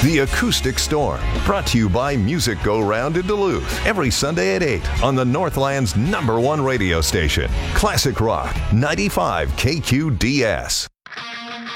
The Acoustic Storm, brought to you by Music Go Round in Duluth, every Sunday at 8 on the Northland's #1 radio station, Classic Rock 95 KQDS.